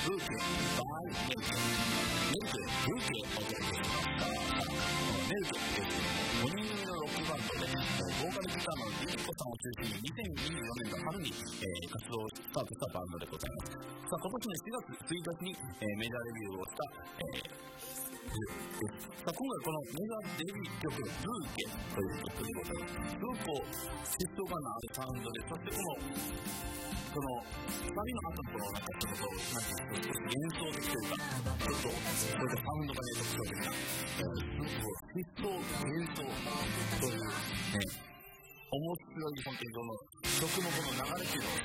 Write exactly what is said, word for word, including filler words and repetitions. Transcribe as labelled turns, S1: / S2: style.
S1: ブーケバイメルケメルケブーケをお届けしました。メルケというごにん組のロックバンドでボーカルギターのリリコさんを中心ににせんにじゅうよねんの春に、えー、活動をスタートしたバンドでございます。さあ今年のしがつついたちに、えー、メジャーデビューをした、えー、さあ今回このメジャーデビュー曲ブーケという曲でございます。すごくこう疾走感のあるサウンドで、そしてこのそのサビの後のこのなんかちょっとなんていうか幻想的というかちょっとそういったサウンドがね特徴的な、えー、すごく疾走幻想というね面白い本当にその曲のこの流れっていうのを